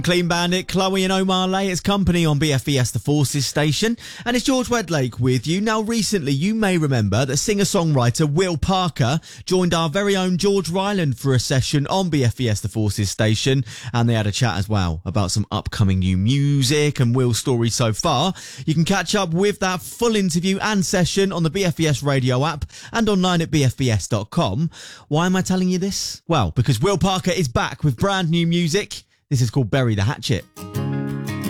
Clean Bandit, Chloe and Omar Lay, it's company on BFBS The Forces station, and it's George Wedlake with you. Now recently you may remember that singer-songwriter Will Parker joined our very own George Ryland for a session on BFBS The Forces station, and they had a chat as well about some upcoming new music and Will's story so far. You can catch up with that full interview and session on the BFBS radio app and online at bfbs.com. Why am I telling you this? Well, because Will Parker is back with brand new music. This is called Bury the Hatchet.